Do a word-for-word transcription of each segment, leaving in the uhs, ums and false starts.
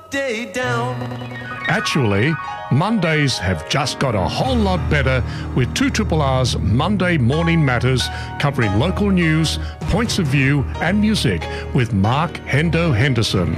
day down. Actually, Mondays have just got a whole lot better with two R R's Monday Morning Matters, covering local news, points of view and music with Mark Hendo Henderson.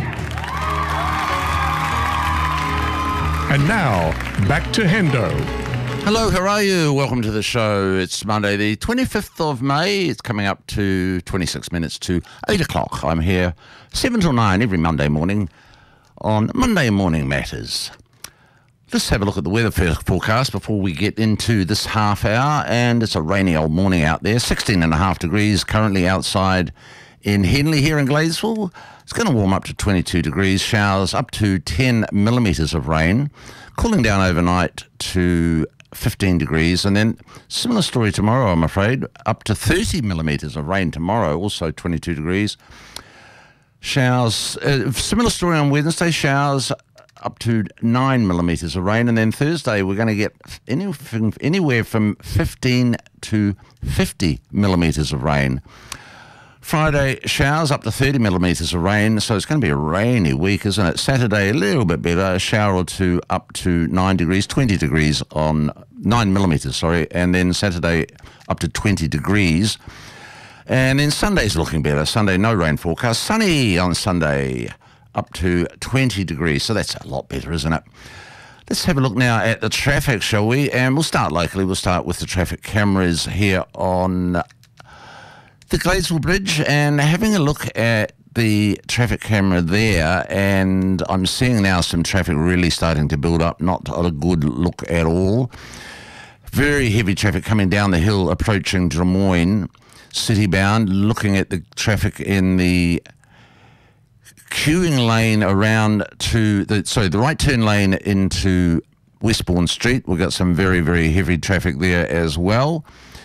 And now, back to Hendo. Hello, how are you? Welcome to the show. It's Monday the twenty-fifth of May. It's coming up to twenty-six minutes to eight o'clock. I'm here seven till nine every Monday morning on Monday Morning Matters. Let's have a look at the weather forecast before we get into this half hour. And it's a rainy old morning out there, sixteen and a half degrees currently outside in Henley here in Gladesville. It's going to warm up to twenty-two degrees, showers up to ten millimetres of rain, cooling down overnight to fifteen degrees, and then similar story tomorrow, I'm afraid, up to thirty millimetres of rain tomorrow, also twenty-two degrees. Showers, uh, similar story on Wednesday, showers up to nine millimetres of rain, and then Thursday we're going to get any, anywhere from fifteen to fifty millimetres of rain. Friday, showers up to thirty millimetres of rain, so it's going to be a rainy week, isn't it? Saturday, a little bit better, a shower or two up to nine degrees, twenty degrees on, nine millimetres, sorry, and then Saturday up to twenty degrees. And then Sunday's looking better. Sunday, no rain forecast. Sunny on Sunday, up to twenty degrees, so that's a lot better, isn't it? Let's have a look now at the traffic, shall we? And we'll start locally. We'll start with the traffic cameras here on the Gladesville Bridge, and having a look at the traffic camera there, and I'm seeing now some traffic really starting to build up. Not a good look at all. Very heavy traffic coming down the hill, approaching Des Moines, city bound. Looking at the traffic in the queuing lane around to the, sorry, the right turn lane into Westbourne Street. We've got some very, very heavy traffic there as well.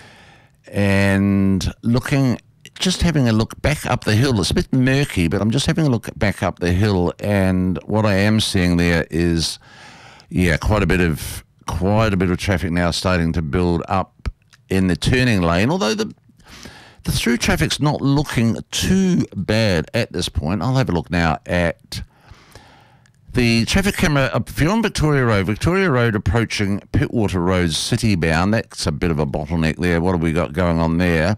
And looking, just having a look back up the hill, it's a bit murky, but I'm just having a look back up the hill, and what I am seeing there is, yeah, quite a bit of quite a bit of traffic now starting to build up in the turning lane. Although the the through traffic's not looking too bad at this point. I'll have a look now at the traffic camera. If you're on Victoria Road, Victoria Road approaching Pittwater Road city bound, that's a bit of a bottleneck there. What have we got going on there?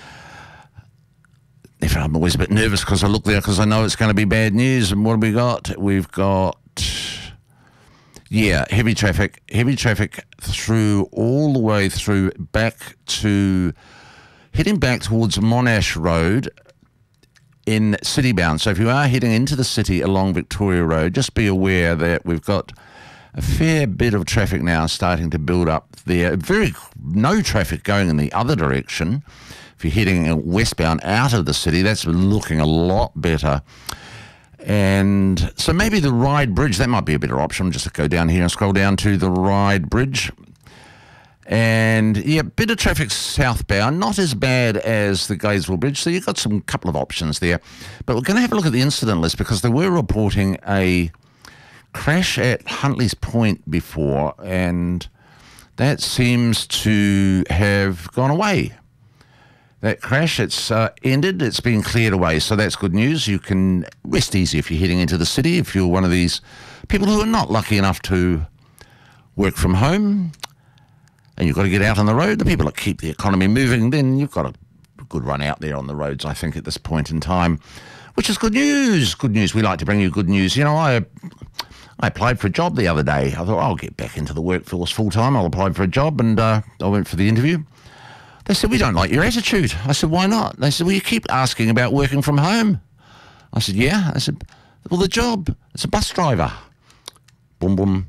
If I'm always a bit nervous because I look there because I know it's going to be bad news. And what have we got? We've got, yeah, heavy traffic, heavy traffic through all the way through back to, heading back towards Monash Road in city bound. So if you are heading into the city along Victoria Road, just be aware that we've got a fair bit of traffic now starting to build up there. Very no traffic going in the other direction. If you're heading westbound out of the city, that's looking a lot better. And so maybe the Ryde Bridge, that might be a better option. Just go down here and scroll down to the Ryde Bridge. And yeah, bit of traffic southbound, not as bad as the Gladesville Bridge, so you've got some couple of options there. But we're going to have a look at the incident list because they were reporting a crash at Huntleys Point before, and that seems to have gone away. That crash, it's uh, ended, it's been cleared away, so that's good news. You can rest easy if you're heading into the city, if you're one of these people who are not lucky enough to work from home, and you've got to get out on the road, the people that keep the economy moving, then you've got a good run out there on the roads, I think, at this point in time, which is good news. Good news. We like to bring you good news. You know, I I applied for a job the other day. I thought, I'll get back into the workforce full-time. I'll apply for a job, and uh, I went for the interview. They said, we don't like your attitude. I said, why not? They said, well, you keep asking about working from home. I said, yeah. I said, well, the job, it's a bus driver. Boom, boom.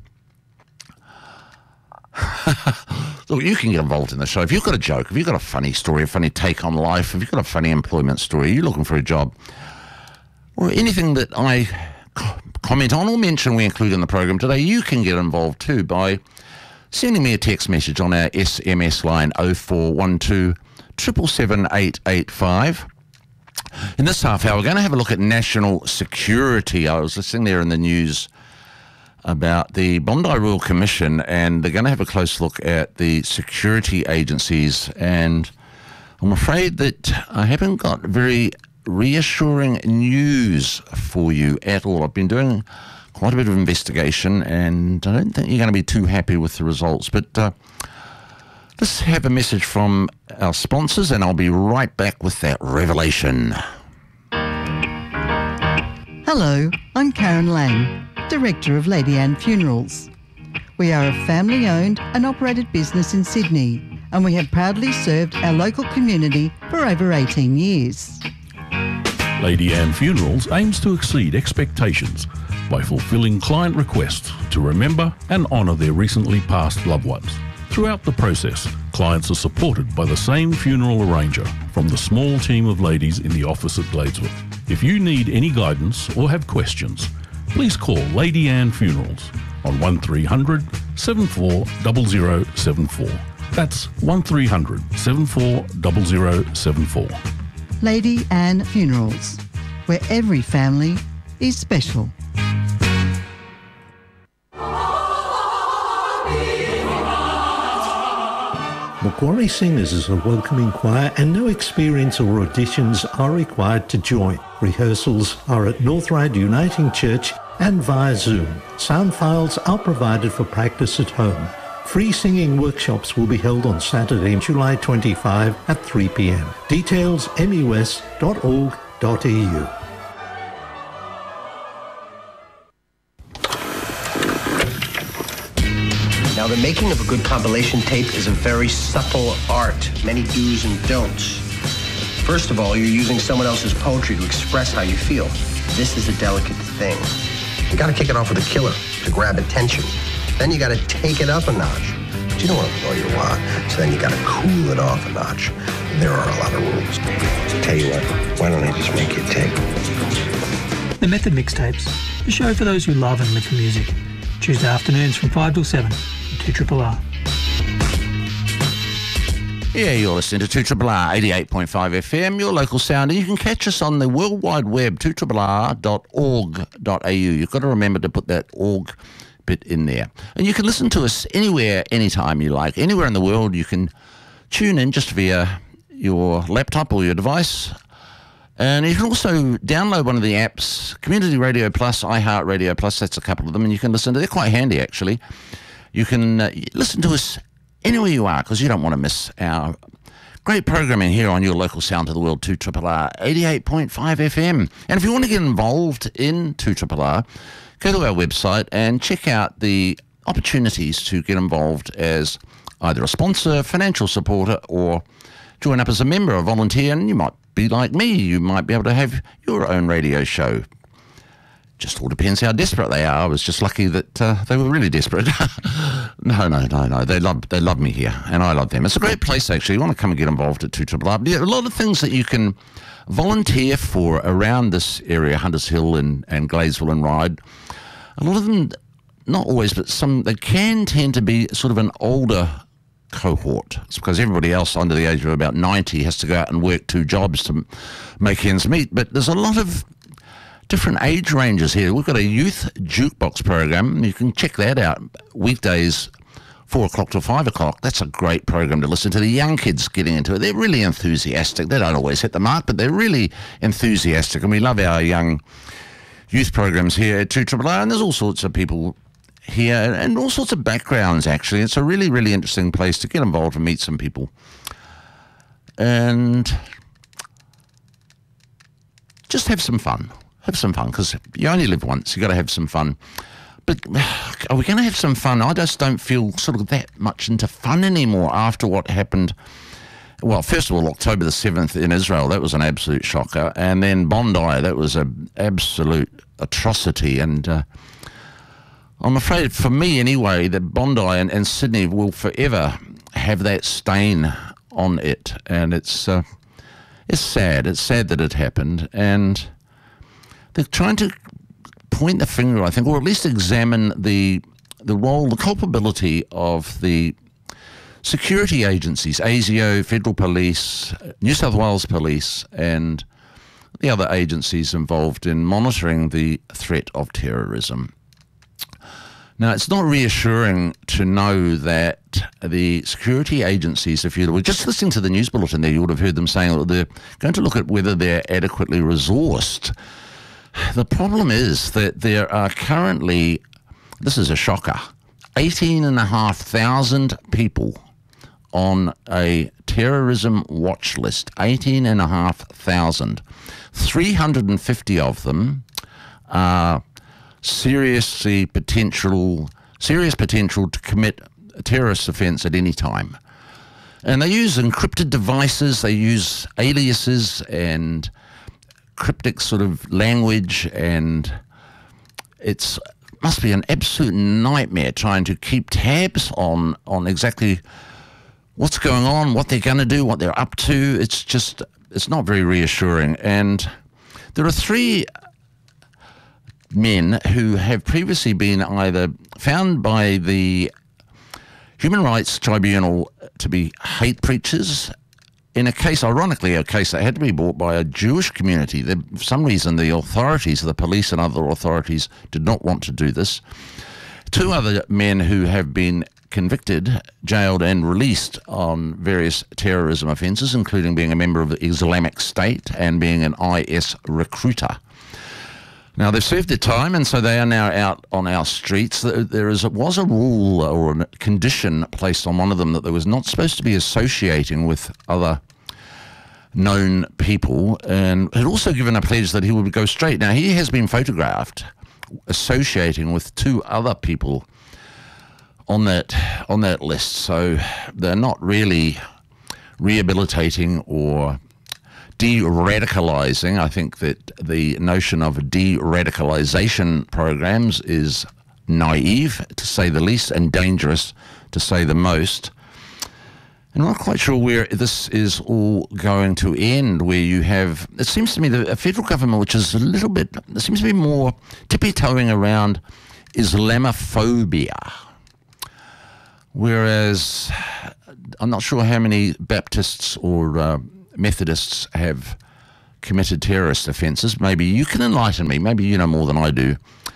Look, you can get involved in the show. If you've got a joke, if you've got a funny story, a funny take on life, if you've got a funny employment story, you're looking for a job, or anything that I comment on or mention we include in the program today, you can get involved too by sending me a text message on our S M S line oh four one two, seven seven seven, eight eight five. In this half hour, we're going to have a look at national security. I was listening there in the news about the Bondi Royal Commission, and they're going to have a close look at the security agencies, and I'm afraid that I haven't got very reassuring news for you at all. I've been doing quite a bit of investigation, and I don't think you're going to be too happy with the results. But uh, let's have a message from our sponsors, and I'll be right back with that revelation. Hello, I'm Karen Lang, Director of Lady Anne Funerals. We are a family-owned and operated business in Sydney, and we have proudly served our local community for over eighteen years. Lady Anne Funerals aims to exceed expectations by fulfilling client requests to remember and honour their recently passed loved ones. Throughout the process, clients are supported by the same funeral arranger from the small team of ladies in the office at Gladesville. If you need any guidance or have questions, please call Lady Anne Funerals on one three hundred, seven four zero zero seven four. That's one three hundred, seven four zero zero seven four. Lady Anne Funerals, where every family is special. Macquarie Singers is a welcoming choir and no experience or auditions are required to join. Rehearsals are at North Ryde Uniting Church and via Zoom. Sound files are provided for practice at home. Free singing workshops will be held on Saturday, July twenty-fifth at three p m. Details m u s dot org dot e u. Now, the making of a good compilation tape is a very subtle art, many do's and don'ts. First of all, you're using someone else's poetry to express how you feel. This is a delicate thing. You gotta kick it off with a killer to grab attention. Then you gotta take it up a notch. But you don't want to blow your wad, so then you gotta cool it off a notch. There are a lot of rules. Tell you what, why don't I just make you a tape? The Method Mixtapes, the show for those who love and live for music. Tuesday afternoons from five till seven. two R R R. Yeah, you're listening to two R R R, eighty-eight point five F M, your local sound, and you can catch us on the World Wide Web, two R R R dot org dot a u. You've got to remember to put that org bit in there. And you can listen to us anywhere, anytime you like. Anywhere in the world, you can tune in just via your laptop or your device. And you can also download one of the apps, Community Radio Plus, iHeartRadio Plus, that's a couple of them, and you can listen to, they're quite handy actually. You can uh, listen to us anywhere you are, because you don't want to miss our great programming here on your local sound of the world, two R R R, eighty-eight point five F M. And if you want to get involved in two R R R, go to our website and check out the opportunities to get involved as either a sponsor, financial supporter, or join up as a member, a volunteer, and you might be like me. You might be able to have your own radio show. Just all depends how desperate they are. I was just lucky that uh, they were really desperate. no, no, no, no. They love, they love me here, and I love them. It's a great place, actually. You want to come and get involved at two R R R. Yeah, a lot of things that you can volunteer for around this area, Hunters Hill and, and Gladesville and Ryde. A lot of them, not always, but some, they can tend to be sort of an older cohort. It's because everybody else under the age of about ninety has to go out and work two jobs to make ends meet. But there's a lot of different age ranges here. We've got a youth jukebox program. You can check that out weekdays, four o'clock to five o'clock. That's a great program to listen to. The young kids getting into it. They're really enthusiastic. They don't always hit the mark, but they're really enthusiastic. And we love our young youth programs here at two R R R. And there's all sorts of people here and all sorts of backgrounds, actually. It's a really, really interesting place to get involved and meet some people. And just have some fun. Have some fun, because you only live once. You've got to have some fun. But are we going to have some fun? I just don't feel sort of that much into fun anymore after what happened. Well, first of all, October the seventh in Israel, that was an absolute shocker. And then Bondi, that was an absolute atrocity. And uh, I'm afraid, for me anyway, that Bondi and, and Sydney will forever have that stain on it. And it's uh, it's sad. It's sad that it happened. And they're trying to point the finger, I think, or at least examine the the role, the culpability of the security agencies, ASIO, Federal Police, New South Wales Police, and the other agencies involved in monitoring the threat of terrorism. Now, it's not reassuring to know that the security agencies, if you were just listening to the news bulletin there, you would have heard them saying that they're going to look at whether they're adequately resourced The problem is that there are currently, this is a shocker, eighteen and a half thousand people on a terrorism watch list. eighteen and a half thousand. three hundred fifty of them are seriously potential, serious potential to commit a terrorist offence at any time. And they use encrypted devices, they use aliases and cryptic sort of language, and it's must be an absolute nightmare trying to keep tabs on on exactly what's going on, what they're going to do, what they're up to. It's just, it's not very reassuring. And there are three men who have previously been either found by the Human Rights Tribunal to be hate preachers, in a case, ironically, a case that had to be brought by a Jewish community. The, for some reason, the authorities, the police and other authorities, did not want to do this. Two other men who have been convicted, jailed and released on various terrorism offences, including being a member of the Islamic State and being an I S recruiter. Now, they've served their time, and so they are now out on our streets. There is was a rule or a condition placed on one of them that they was not supposed to be associating with other known people, and had also given a pledge that he would go straight. Now, he has been photographed associating with two other people on that on that list, so they're not really rehabilitating or de-radicalising. I think that the notion of de-radicalisation programs is naive, to say the least, and dangerous, to say the most. And I'm not quite sure where this is all going to end, where you have, it seems to me, the a federal government which is a little bit, it seems to be more tippy-toeing around Islamophobia. Whereas I'm not sure how many Baptists or uh, Methodists have committed terrorist offences. Maybe you can enlighten me. Maybe you know more than I do.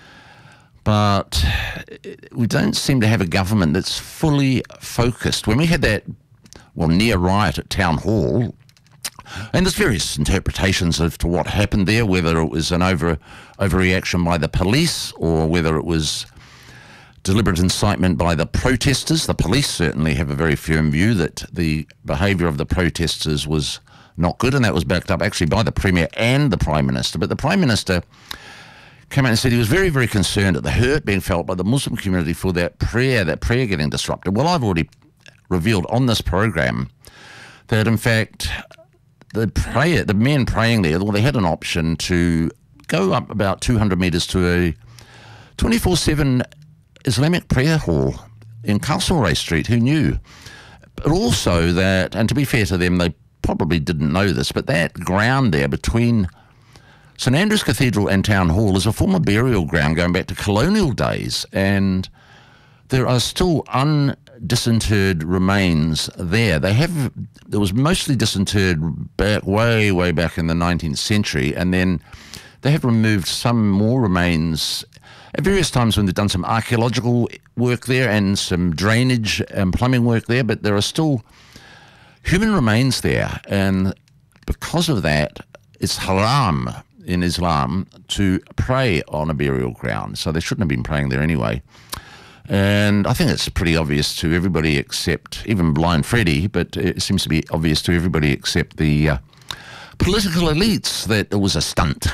But we don't seem to have a government that's fully focused. When we had that, well, near riot at Town Hall, and there's various interpretations as to what happened there, whether it was an over overreaction by the police or whether it was deliberate incitement by the protesters. The police certainly have a very firm view that the behaviour of the protesters was not good, and that was backed up actually by the Premier and the Prime Minister. But the Prime Minister came out and said he was very, very concerned at the hurt being felt by the Muslim community for that prayer, that prayer getting disrupted. Well, I've already revealed on this program that, in fact, the prayer, the men praying there, well, they had an option to go up about two hundred metres to a twenty-four seven Islamic prayer hall in Castlereagh Street. Who knew? But also that, and to be fair to them, they probably didn't know this, but that ground there between St Andrew's Cathedral and Town Hall is a former burial ground going back to colonial days, and there are still undisinterred remains there. They have, there was mostly disinterred back way, way back in the nineteenth century, and then they have removed some more remains at various times when they've done some archaeological work there and some drainage and plumbing work there, but there are still human remains there, and because of that, it's haram in Islam to pray on a burial ground, so they shouldn't have been praying there anyway. And I think it's pretty obvious to everybody except, even Blind Freddy, but it seems to be obvious to everybody except the uh, political elites that it was a stunt.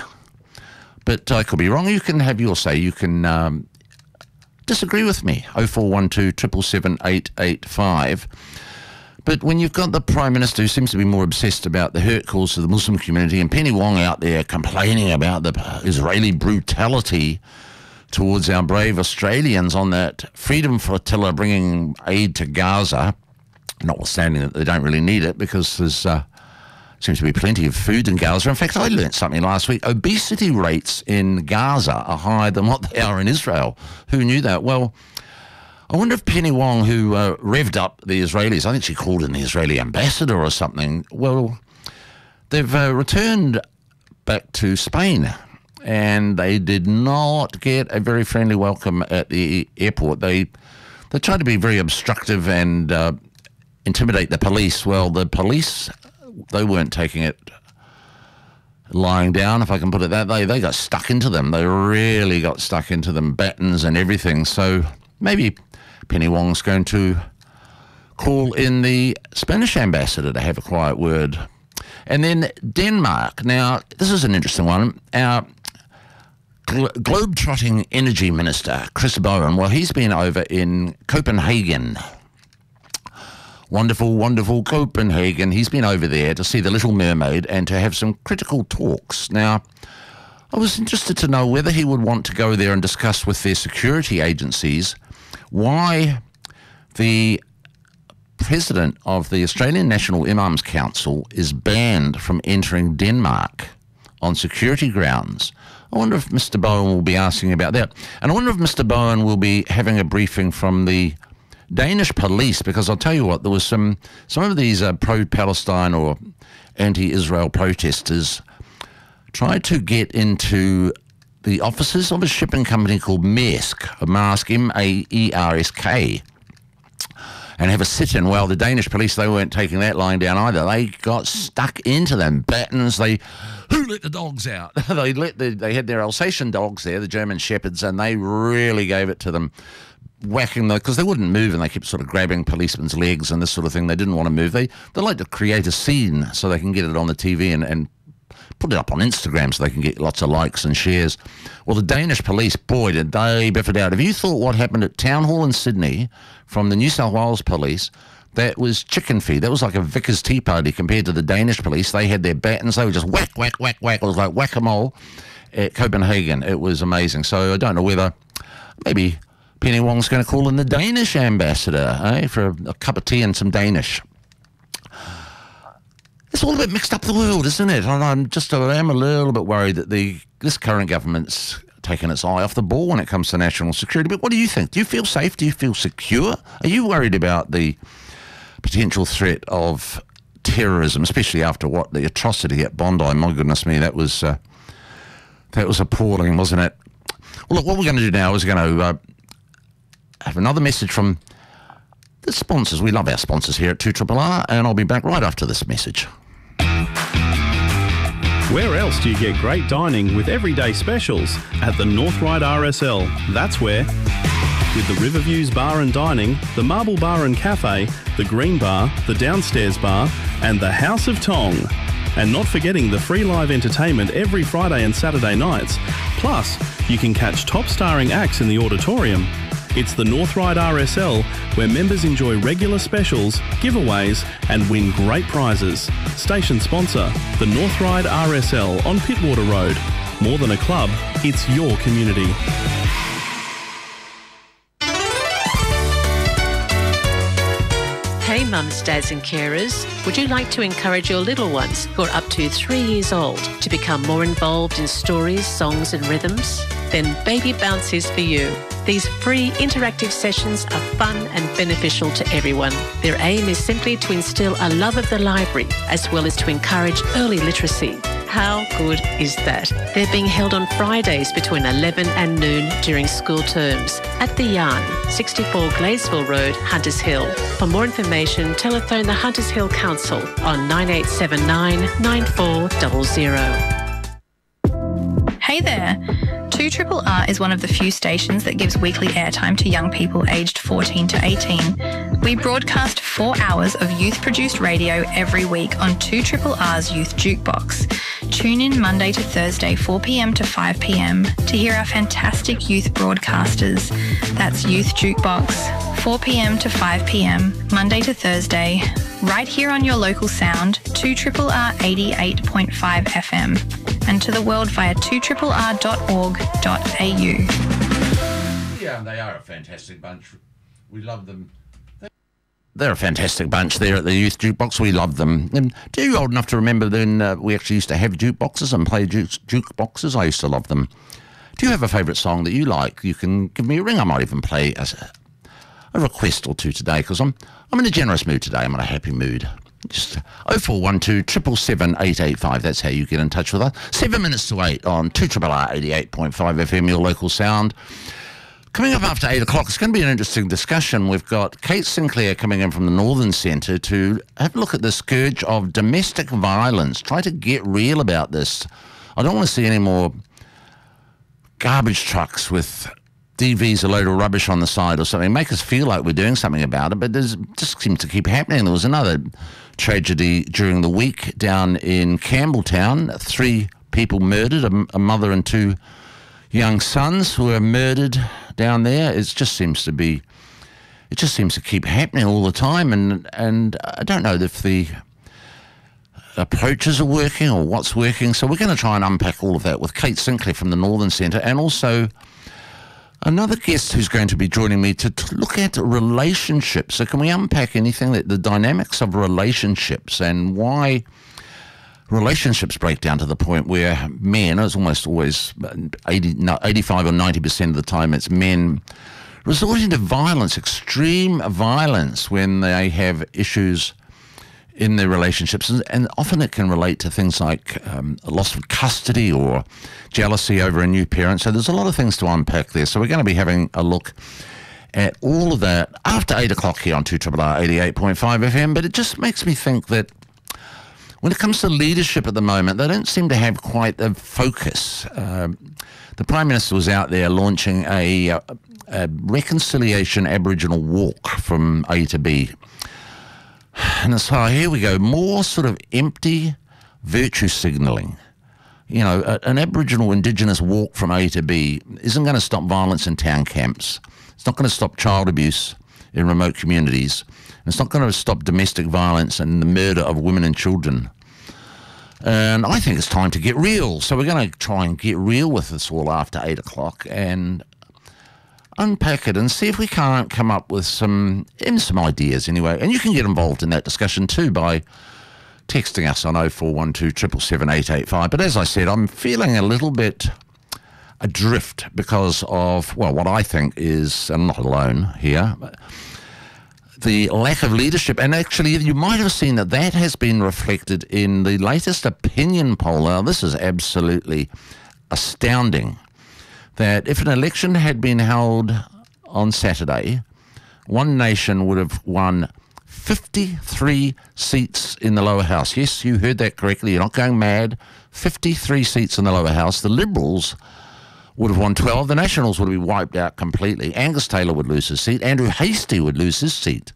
But I could be wrong. You can have your say. You can um, disagree with me. oh four one two, seven seven seven, eight eight five. But when you've got the Prime Minister who seems to be more obsessed about the hurt caused to the Muslim community, and Penny Wong out there complaining about the Israeli brutality towards our brave Australians on that Freedom Flotilla bringing aid to Gaza, notwithstanding that they don't really need it because there's uh, seems to be plenty of food in Gaza. In fact, I learnt something last week. Obesity rates in Gaza are higher than what they are in Israel. Who knew that? Well, I wonder if Penny Wong, who uh, revved up the Israelis, I think she called in the Israeli ambassador or something, well, they've uh, returned back to Spain, and they did not get a very friendly welcome at the airport. They they tried to be very obstructive and uh, intimidate the police. Well, the police, they weren't taking it lying down, if I can put it that way. They got stuck into them. They really got stuck into them, battens and everything. So maybe Penny Wong's going to call in the Spanish ambassador to have a quiet word. And then Denmark. Now, this is an interesting one. Our glo- globe-trotting energy minister, Chris Bowen, well, he's been over in Copenhagen. Wonderful, wonderful Copenhagen. He's been over there to see The Little Mermaid and to have some critical talks. Now, I was interested to know whether he would want to go there and discuss with their security agencies why the president of the Australian National Imams Council is banned from entering Denmark on security grounds. I wonder if Mister Bowen will be asking about that. And I wonder if Mister Bowen will be having a briefing from the Danish police, because I'll tell you what, there was some some of these uh, pro-Palestine or anti-Israel protesters tried to get into the offices of a shipping company called Maersk, Maersk, M A E R S K, and have a sit-in. Well, the Danish police, they weren't taking that lying down either. They got stuck into them, battens. They, who let the dogs out? they let the, they had their Alsatian dogs there, the German Shepherds, and they really gave it to them, whacking them, because they wouldn't move, and they kept sort of grabbing policemen's legs and this sort of thing. They didn't want to move. They they like to create a scene so they can get it on the T V and, and put it up on Instagram so they can get lots of likes and shares. Well, the Danish police, boy, did they biff it out. Have you thought what happened at Town Hall in Sydney from the New South Wales police? That was chicken feed. That was like a Vickers Tea Party compared to the Danish police. They had their battens. They were just whack, whack, whack, whack. It was like whack-a-mole at Copenhagen. It was amazing. So I don't know whether maybe Penny Wong's going to call in the Danish ambassador, eh, for a, a cup of tea and some Danish. It's all a bit mixed up the world, isn't it? And I'm just, I am a little bit worried that the this current government's taken its eye off the ball when it comes to national security. But what do you think? Do you feel safe? Do you feel secure? Are you worried about the potential threat of terrorism, especially after what the atrocity at Bondi? My goodness me, that was uh, that was appalling, wasn't it? Well, look, what we're going to do now is we're going to uh, have another message from the sponsors. We love our sponsors here at two R R R, and I'll be back right after this message. Where else do you get great dining with everyday specials? At the North Ryde R S L. That's where. With the Riverviews Bar and Dining, the Marble Bar and Cafe, the Green Bar, the Downstairs Bar, and the House of Tong. And not forgetting the free live entertainment every Friday and Saturday nights. Plus, you can catch top starring acts in the auditorium. It's the North Ryde R S L, where members enjoy regular specials, giveaways, and win great prizes. Station sponsor, the North Ryde R S L on Pittwater Road. More than a club, it's your community. Hey mums, dads and carers, would you like to encourage your little ones who are up to three years old to become more involved in stories, songs and rhythms? Then Baby Bounce is for you. These free interactive sessions are fun and beneficial to everyone. Their aim is simply to instill a love of the library as well as to encourage early literacy. How good is that? They're being held on Fridays between eleven and noon during school terms at The Yarn, sixty-four Gladesville Road, Hunters Hill. For more information, telephone the Hunters Hill Council on nine eight seven nine, nine four zero zero. Hey there! two R R R is one of the few stations that gives weekly airtime to young people aged fourteen to eighteen. We broadcast four hours of youth-produced radio every week on two R R R's Youth Jukebox. Tune in Monday to Thursday, four p.m. to five p.m. to hear our fantastic youth broadcasters. That's Youth Jukebox, four p.m. to five p.m, Monday to Thursday, right here on your local sound, two R R R eighty-eight point five F M, and to the world via two R R R dot org dot a u. Yeah, they are a fantastic bunch. We love them. They're a fantastic bunch there at the Youth Jukebox. We love them. And are you old enough to remember then uh, we actually used to have jukeboxes and play juke, jukeboxes? I used to love them. Do you have a favourite song that you like? You can give me a ring. I might even play a, a request or two today, because I'm I'm in a generous mood today. I'm in a happy mood. Just oh four one two, seven seven seven, eight eight five. That's how you get in touch with us. Seven minutes to eight on two R R R eighty-eight point five F M, your local sound. Coming up after eight o'clock, it's going to be an interesting discussion. We've got Kate Sinclair coming in from the Northern Centre to have a look at the scourge of domestic violence. Try to get real about this. I don't want to see any more garbage trucks with D Vs, a load of rubbish on the side or something. Make us feel like we're doing something about it, but it just seems to keep happening. There was another tragedy during the week down in Campbelltown. Three people murdered, a, a mother and two young sons who were murdered down there. It just seems to be, it just seems to keep happening all the time, and and I don't know if the approaches are working or what's working. So we're going to try and unpack all of that with Kate Sinclair from the Northern Centre, and also another guest who's going to be joining me to, to look at relationships. So can we unpack anything, that the dynamics of relationships and why relationships break down to the point where men, it's almost always eighty, no, eighty-five or ninety percent of the time it's men resorting to violence, extreme violence when they have issues in their relationships, and, and often it can relate to things like um, a loss of custody or jealousy over a new parent. So there's a lot of things to unpack there. So we're going to be having a look at all of that after eight o'clock here on two R R R eighty-eight point five F M. But it just makes me think that when it comes to leadership at the moment, they don't seem to have quite the focus. Um, the Prime Minister was out there launching a, a, a reconciliation Aboriginal walk from A to B. And it's like, here we go, more sort of empty virtue signalling. You know, a, an Aboriginal Indigenous walk from A to B isn't going to stop violence in town camps. It's not going to stop child abuse in remote communities. It's not going to stop domestic violence and the murder of women and children. And I think it's time to get real. So we're going to try and get real with this all after eight o'clock and unpack it and see if we can't come up with some some ideas anyway. And you can get involved in that discussion too by texting us on oh four one two, seven seven seven, eight eight five. But as I said, I'm feeling a little bit adrift because of, well, what I think is, I'm not alone here, the lack of leadership. And actually, you might have seen that that has been reflected in the latest opinion poll. Now, this is absolutely astounding, that if an election had been held on Saturday, One Nation would have won fifty-three seats in the lower house. Yes, you heard that correctly. You're not going mad. fifty-three seats in the lower house. The Liberals would have won twelve. The Nationals would have been wiped out completely. Angus Taylor would lose his seat. Andrew Hastie would lose his seat.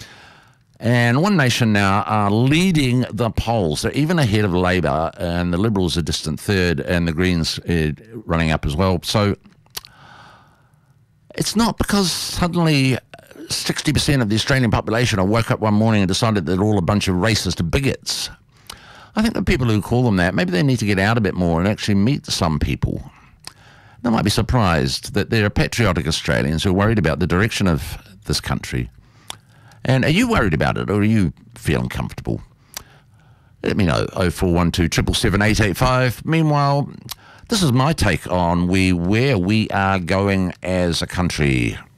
And One Nation now are leading the polls. They're even ahead of Labour, and the Liberals are distant third, and the Greens are running up as well. So it's not because suddenly sixty percent of the Australian population woke up one morning and decided they're all a bunch of racist bigots. I think the people who call them that, maybe they need to get out a bit more and actually meet some people. They might be surprised that there are patriotic Australians who are worried about the direction of this country. And are you worried about it, or are you feeling comfortable? Let me know, oh four one two, seven seven seven, eight eight five. Meanwhile, this is my take on we where we are going as a country.